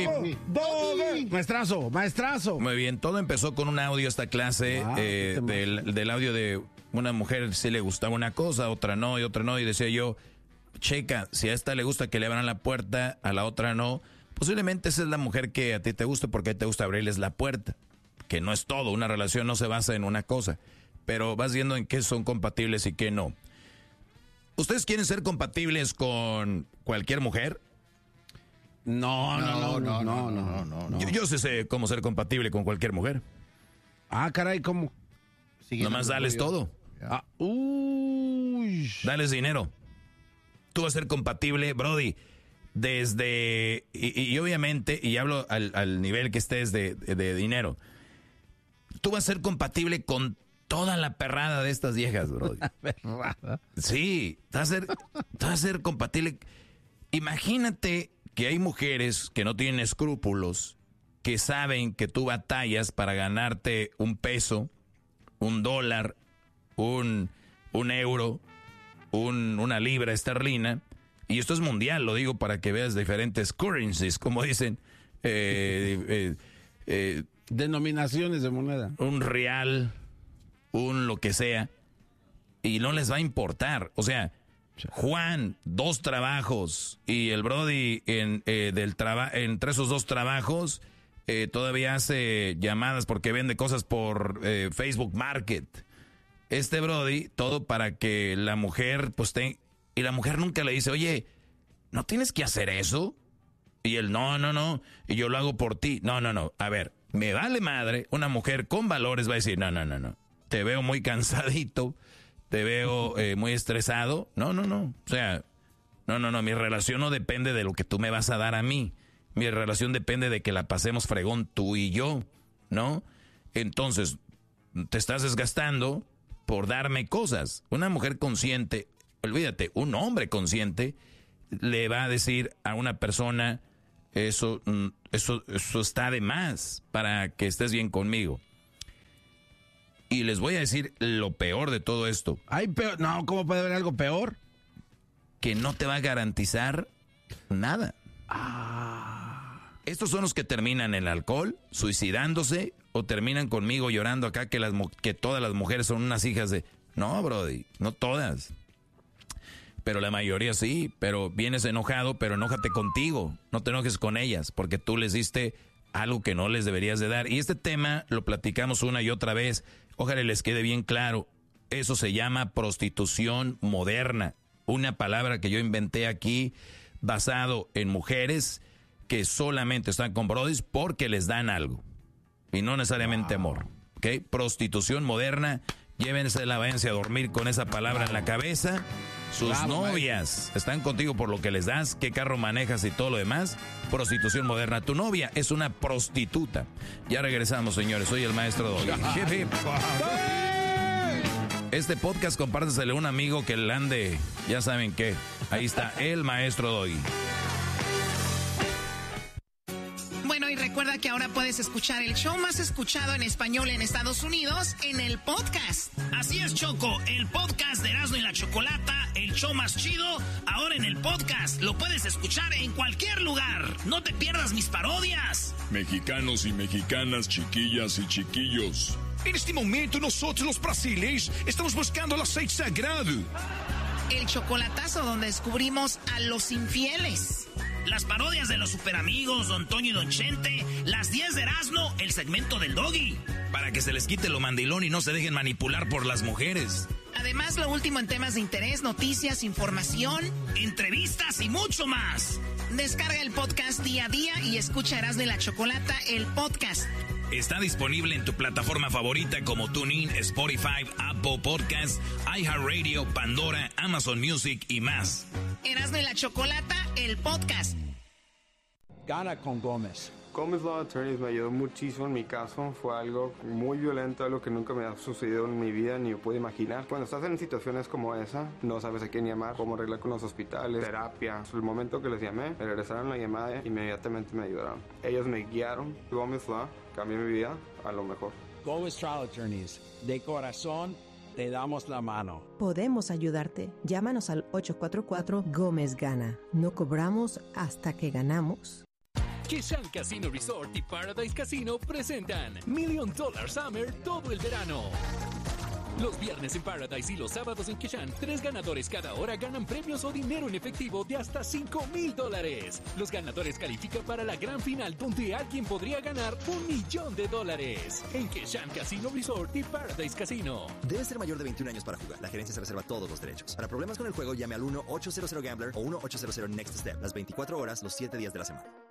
Maestrazo. Muy bien, todo empezó con un audio esta clase, del audio de una mujer, si le gustaba una cosa, otra no, y decía yo, checa, si a esta le gusta que le abran la puerta, a la otra no, posiblemente esa es la mujer que a ti te gusta porque a ti te gusta abrirles la puerta, que no es todo, una relación no se basa en una cosa, pero vas viendo en qué son compatibles y qué no. ¿Ustedes quieren ser compatibles con cualquier mujer? No. Yo sí sé cómo ser compatible con cualquier mujer. Ah, caray, ¿cómo? Nomás dales todo. Dales dinero. Tú vas a ser compatible, Brody, desde... Y obviamente, y hablo al nivel que estés de dinero, tú vas a ser compatible con toda la perrada de estas viejas, Brody. La perrada. Sí, vas a ser compatible. Imagínate que hay mujeres que no tienen escrúpulos, que saben que tú batallas para ganarte un peso, un dólar, un euro, una libra esterlina, y esto es mundial, lo digo para que veas diferentes currencies, como dicen, denominaciones de moneda. Un real, un lo que sea, y no les va a importar. O sea, Juan, 2 trabajos, y el Brody entre esos 2 trabajos todavía hace llamadas porque vende cosas por Facebook Market. Este Brody, todo para que la mujer, pues, y la mujer nunca le dice, oye, ¿no tienes que hacer eso? Y él, no, y yo lo hago por ti. No, a ver, me vale madre, una mujer con valores va a decir, no, te veo muy cansadito, te veo muy estresado. No, o sea, no, mi relación no depende de lo que tú me vas a dar a mí. Mi relación depende de que la pasemos fregón tú y yo, ¿no? Entonces, te estás desgastando por darme cosas. Una mujer consciente, olvídate, un hombre consciente le va a decir a una persona, eso está de más para que estés bien conmigo. Y les voy a decir lo peor de todo esto. Ay, peor. No, ¿cómo puede haber algo peor? Que no te va a garantizar nada. Estos son los que terminan en el alcohol, suicidándose, o terminan conmigo llorando acá que todas las mujeres son unas hijas de... No, Brody, no todas. Pero la mayoría sí, pero vienes enojado, pero enójate contigo. No te enojes con ellas, porque tú les diste algo que no les deberías de dar. Y este tema lo platicamos una y otra vez. Ojalá les quede bien claro. Eso se llama prostitución moderna. Una palabra que yo inventé aquí basado en mujeres que solamente están con brodis porque les dan algo. Y no necesariamente amor. ¿Ok? Prostitución moderna. Llévensela, váyanse a dormir con esa palabra en la cabeza. Sus novias están contigo por lo que les das, qué carro manejas y todo lo demás. Prostitución moderna. Tu novia es una prostituta. Ya regresamos, señores. Soy el maestro Doggy. Este podcast compárteselo a un amigo que le ande, ya saben qué. Ahí está el maestro Doggy. Bueno, y recuerda que ahora puedes escuchar el show más escuchado en español en Estados Unidos en el podcast. Así es, Choco, el podcast de Erasmo y la Chocolata, el show más chido, ahora en el podcast. Lo puedes escuchar en cualquier lugar. No te pierdas mis parodias. Mexicanos y mexicanas, chiquillas y chiquillos. En este momento nosotros los brasileños estamos buscando el aceite sagrado. El chocolatazo donde descubrimos a los infieles. Las parodias de los superamigos, Don Toño y Don Chente, las 10 de Erasmo, el segmento del Doggy. Para que se les quite lo mandilón y no se dejen manipular por las mujeres. Además, lo último en temas de interés, noticias, información, entrevistas y mucho más. Descarga el podcast día a día y escucha Erasmo y la Chocolata, el podcast. Está disponible en tu plataforma favorita como TuneIn, Spotify, Apple Podcasts, iHeartRadio, Pandora, Amazon Music y más. Erasmo y la Chocolata, el podcast. Gana con Gómez. Gómez Law Attorneys me ayudó muchísimo en mi caso. Fue algo muy violento, algo que nunca me ha sucedido en mi vida ni yo puedo imaginar. Cuando estás en situaciones como esa, no sabes a quién llamar, cómo arreglar con los hospitales, terapia. El momento que les llamé, me regresaron la llamada e inmediatamente me ayudaron. Ellos me guiaron. Gómez Law cambió mi vida a lo mejor. Gómez Trial Attorneys, de corazón, te damos la mano. Podemos ayudarte. Llámanos al 844 Gómez Gana. No cobramos hasta que ganamos. Kishan Casino Resort y Paradise Casino presentan $1 Million Summer todo el verano. Los viernes en Paradise y los sábados en Kishan, 3 ganadores cada hora ganan premios o dinero en efectivo de hasta $5,000. Los ganadores califican para la gran final donde alguien podría ganar $1 millón en Kishan Casino Resort y Paradise Casino. Debe ser mayor de 21 años para jugar. La gerencia se reserva todos los derechos. Para problemas con el juego, llame al 1-800-GAMBLER o 1-800-NEXT-STEP. Las 24 horas, los 7 días de la semana.